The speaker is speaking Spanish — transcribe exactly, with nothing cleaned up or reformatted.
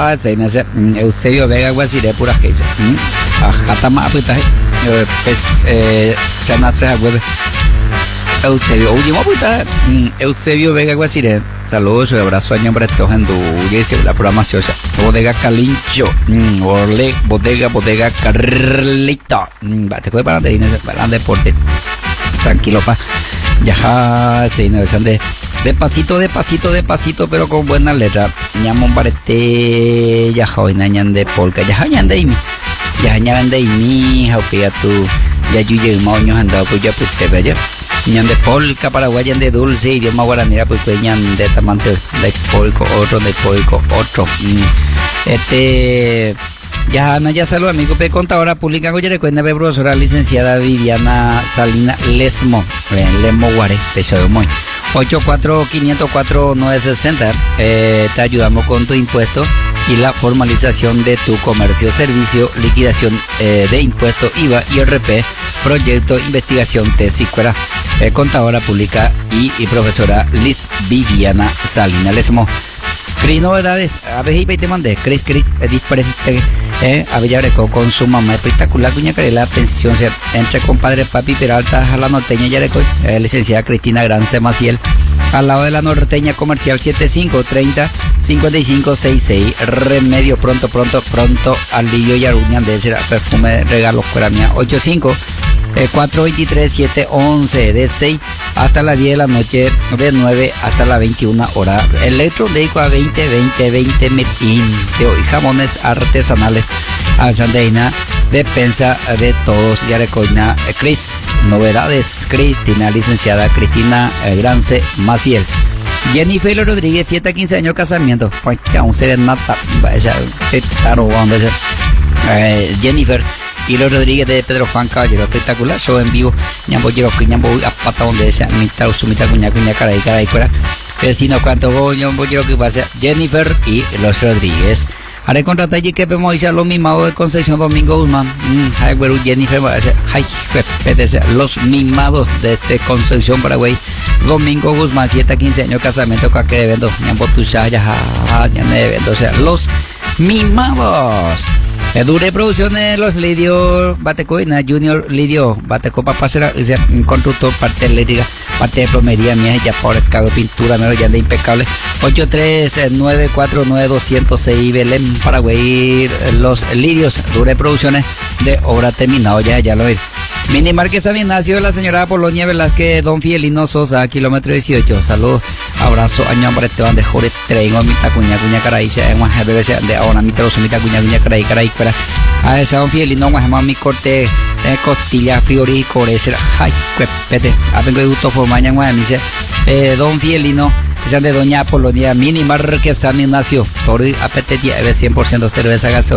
ya se nace Eusebio Vega Guasire pura que dice hasta más pues eh se nace a web Eusebio último puta Eusebio Vega Guasire saludos y abrazo a nombre de todos en tu la programación bodega Calincho Orle bodega bodega Carlito te coge para de para deporte tranquilo pa ya se innovación de de pasito de pasito de pasito pero con buena letra ñamon barete ya hoy nañan de polka ya hayan de mi ya ñan de mi haupia tu ya yuye moño andado pues ya pues te vaya ñan de polka paraguayan de dulce idioma guaranera pues ñan de tamante de polco otro de polco otro este ya ya saludos amigos de contadora pública que recuerda de profesora licenciada Viviana Salina Lesmo en Lesmo Guare te soy muy ocho cuatro cinco cero cuatro nueve seis cero eh, te ayudamos con tu impuesto y la formalización de tu comercio, servicio, liquidación eh, de impuestos, I V A, I R P, proyecto, investigación, tesis, escuela, eh, contadora pública y, y profesora Liz Viviana Salina Lesmo. Cris novedades, a ver y te mandé, Cris, Cris, es diferente, eh, a ver con su mamá espectacular, cuña que la pensión, entre compadre Papi Peralta, a la norteña Yarecoy, eh, licenciada Cristina Grance Maciel, al lado de la norteña comercial setenta y cinco treinta cincuenta y cinco sesenta y seis, remedio pronto, pronto, pronto, alivio y aruñan de ese perfume de regalo fuera mía, ochenta y cinco cuatro veintitrés siete once de seis hasta las diez de la noche, de nueve hasta las veintiuna horas. Electrodeco a veinte, veinte, veinte metín de hoy, jamones artesanales, alzandeina, despensa de todos, ya recoina Cris, novedades, Cristina, licenciada Cristina eh, Grance Maciel. Jennifer Rodríguez, fiesta quince años casamiento, pues que aún serenata, vaya, eh, Jennifer y los Rodríguez de Pedro Juan Caballero, espectacular, show en vivo, ñambo quiero que ñambo a pata donde sea, mitad su mitad cuña cuña cara y cara y fuera, vecino cuánto go, ñambo quiero que pase, Jennifer y los Rodríguez. Haré contratar allí que vemos a los mimados de Concepción Domingo Guzmán, hay güero Jennifer, ay, los mimados de este Concepción Paraguay, Domingo Guzmán, fiesta quince años, casamiento, caque evento, ñambo tu shaya, ya ne evento, o sea, los mimados. Dure Producciones, los Lidio, Batecoina, Junior Lidio, Bateco Papá será un constructor, parte eléctrica, parte de plomería, mía, ya por el cago de pintura, mero ya de impecable. ocho tres nueve cuatro nueve dos cero seis, Belén, Paraguay, los Lidios, Dure Producciones, de obra terminado, ya, ya lo ves. Mini Marqués San Ignacio, la señora Polonia Velázquez, don Fielino Sosa, kilómetro dieciocho, saludos, abrazo, año para este de Jore, traigo mi tacuña, cuña caray, se llama de ahora mi trozo, mi tacuña, cuña caray, caray, fuera, a esa don Fielino, más mi corte, eh, costilla, fiori, corecer, ay, cuepete, a vengo de gusto por mañana, me dice, eh, don Fielino, de doña Polonia, Mini Marqués San Ignacio, Tori, apetecía, cien por ciento cerveza gaseosa.